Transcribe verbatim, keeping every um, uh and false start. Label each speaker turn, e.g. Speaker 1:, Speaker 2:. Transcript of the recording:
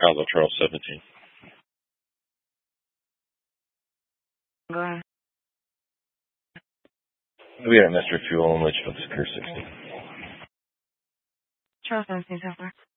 Speaker 1: Bravo Charles seventeen.
Speaker 2: Go ahead.
Speaker 1: We are Mister Fuel in Litchfield, Secure sixty.
Speaker 2: Charles seventeen, Southwest.